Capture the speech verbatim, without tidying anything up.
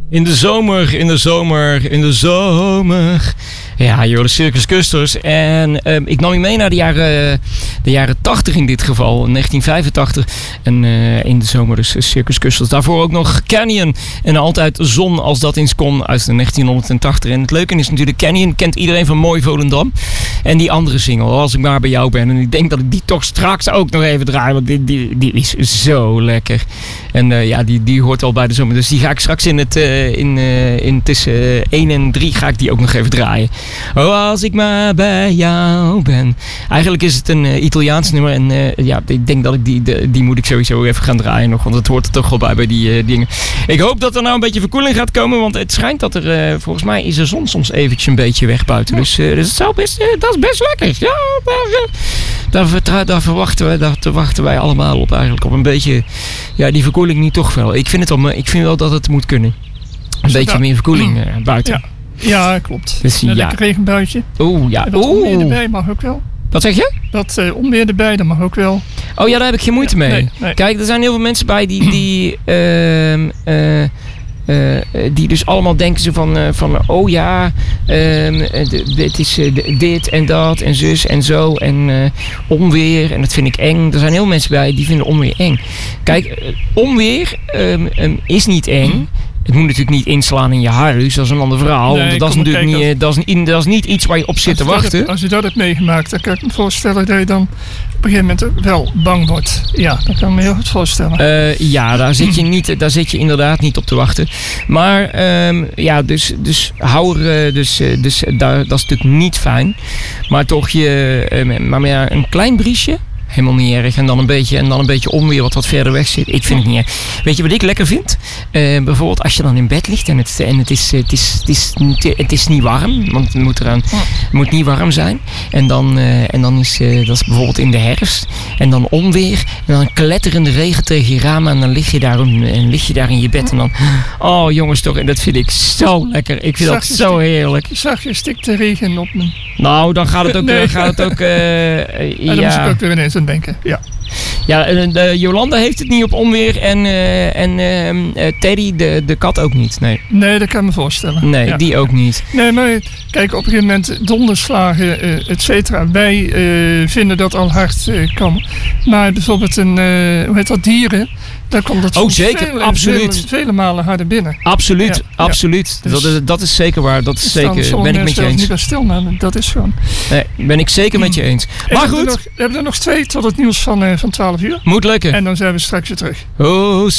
In de zomer, in de zomer, in de zomer. Ja, joh, de Circus Custers. En uh, ik nam je mee naar de jaren, de jaren tachtig in dit geval, negentien vijfentachtig. En uh, in de zomer dus Circus Custers. Daarvoor ook nog Canyon. En altijd zon als dat eens kon uit de negentienhonderdtachtig. En het leuke is natuurlijk, Canyon kent iedereen van Mooi Volendam. En die andere single, Als ik maar bij jou ben. En ik denk dat ik die toch straks ook nog even draai. Want die, die, die is zo lekker. En uh, ja, die, die hoort al bij de zomer. Dus die ga ik straks in het, uh, in, uh, in tussen uh, één en drie ga ik die ook nog even draaien. Oh, als ik maar bij jou ben. Eigenlijk is het een uh, Italiaans nummer. En uh, ja, ik denk dat ik die, de, die moet ik sowieso even gaan draaien nog. Want het hoort er toch wel bij bij die uh, dingen. Ik hoop dat er nou een beetje verkoeling gaat komen. Want het schijnt dat er, uh, volgens mij is de zon soms eventjes een beetje weg buiten. Dus, uh, dus het zou best, uh, dat is best lekker. Ja, daar, uh, daar, vertra- daar, verwachten wij, daar verwachten wij allemaal op eigenlijk. Op een beetje, ja, die verkoeling niet toch wel. Ik vind, het al, ik vind wel dat het moet kunnen. Een beetje dat, meer verkoeling uh, buiten. Ja. Ja, klopt. Dus, Net ja. een regenbuitje. Oeh, ja. En dat Oeh. onweer erbij mag ook wel. Wat zeg je? Dat uh, onweer erbij, dat mag ook wel. Oh ja, daar heb ik geen moeite ja, mee. Nee, nee. Kijk, er zijn heel veel mensen bij die, die, uh, uh, uh, die dus allemaal denken zo van, uh, van oh ja, uh, dit is uh, dit en dat en zus en zo en uh, onweer en dat vind ik eng. Er zijn heel veel mensen bij die vinden onweer eng. Kijk, uh, onweer um, um, is niet eng. Het moet natuurlijk niet inslaan in je huis, dat is een ander verhaal. Nee, want dat is natuurlijk kijken, niet, dat is, niet, dat is niet iets waar je op zit te wachten. Hebt, als je dat hebt meegemaakt, dan kan ik me voorstellen dat je dan op een gegeven moment wel bang wordt. Ja, dat kan ik me heel goed voorstellen. Uh, ja, daar zit, je niet, daar zit je inderdaad niet op te wachten. Maar um, ja, dus, dus hou er, dus, dus daar, dat is natuurlijk niet fijn. Maar toch je, uh, maar, maar een klein briesje. Helemaal niet erg. En dan een beetje, en dan een beetje onweer wat wat verder weg zit. Ik vind het niet erg. Weet je wat ik lekker vind? Uh, bijvoorbeeld als je dan in bed ligt en het, en het, is, het, is, het, is, het is niet warm. Want het moet, eraan, het moet niet warm zijn. En dan, uh, en dan is uh, dat is bijvoorbeeld in de herfst. En dan onweer. En dan kletterende regen tegen je ramen. En dan lig je daar, en lig je daar in je bed. En dan, oh jongens toch. En dat vind ik zo lekker. Ik vind dat zo heerlijk. Zag je stikt de regen op me. Nou, dan gaat het ook... Nee. Gaat het ook uh, uh, ja, daar ja. moest ik ook weer ineens aan denken. Ja. Ja, de Jolanda heeft het niet op onweer en, uh, en uh, Teddy, de, de kat, ook niet. Nee, nee dat kan ik me voorstellen. Nee, ja. die ook niet. Nee, maar kijk, op een gegeven moment donderslagen, uh, et cetera. Wij uh, vinden dat al hard uh, komen. Maar bijvoorbeeld een, uh, hoe heet dat, dieren, daar komt het oh, zeker, vele, absoluut. Vele, vele malen harder binnen. Absoluut, ja, absoluut. Ja. Dat, is, dat is zeker waar. Dat is zeker, ben ik met je eens. Niet bij stil, maar dat is gewoon. Nee, ben ik zeker met je eens. Maar we goed. Nog, we hebben er nog twee tot het nieuws van, uh, van twaalf uur. Moet lukken. En dan zijn we straks weer terug. Oh,